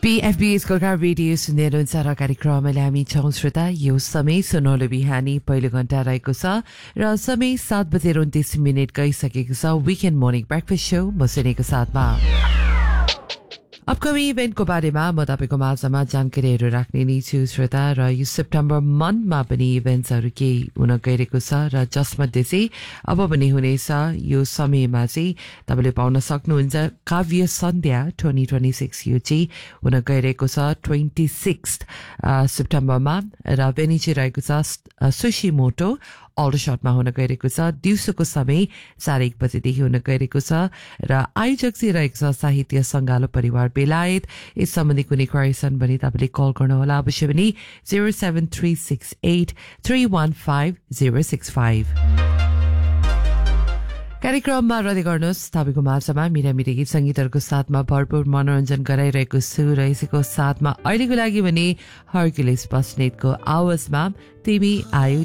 PFBSको radio सुन्दै हुनुहुन्छ र कार्यक्रममा हामी छौं श्रोता। यो समय सुनौलो बिहानी पहिलो घण्टा रहेको छ र समय 7:29 गइसकेको छ। विकेन्ड मर्निङ ब्रेकफास्ट शो म सुनेको साथमा अपकमिङ इभेन्टको बारेमा म तपाईको माझमा जानकारीहरू राख्ने नै छु श्रोता। र यो सेप्टेम्बर मन्थमा पनि इभेन्ट्सहरू केही हुन गइरहेको छ र जसमध्ये चाहिँ अब पनि हुनेछ। यो समयमा चाहिँ तपाईँले पाउन सक्नुहुन्छ काव्य सन्ध्या 2026। यो चाहिँ हुन गइरहेको छ 26 सेप्टेम्बरमा र भेन्यू चाहिँ रहेको छ सुशी मोटो अल्डरसटमा हुन गइरहेको छ। दिउँसोको समय 1:30 बजेदेखि हुन गइरहेको छ र आयोजक चाहिँ रहेको छ साहित्य सङ्गालो परिवार बेलायत। यस सम्बन्धी कुनै क्वेसन भने तपाईँले कल गर्नुहोला अवश्य पनि 07368315065। कार्यक्रममा रहँदै गर्नुहोस् तपाईँको माझमा मिरा मिरा गीत सङ्गीतहरूको साथमा भरपूर मनोरञ्जन गराइरहेको छु र यसैको साथमा अहिलेको लागि भने हर्कुलिस बस्नेतको आवाजमा तिमी आयो